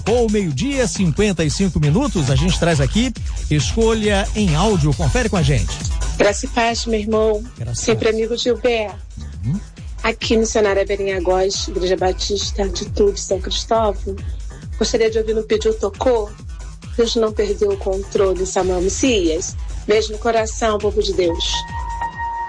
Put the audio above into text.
Ou meio-dia, 55 minutos, a gente traz aqui Escolha em Áudio. Confere com a gente. Graça e paz, meu irmão. Sempre amigo de Gilberto. Aqui missionária Berinhagós, Igreja Batista de Tudo, São Cristóvão. Gostaria de ouvir no Pediu Tocou. Deus não perdeu o controle, Samuel Messias. Beijo no coração, povo de Deus.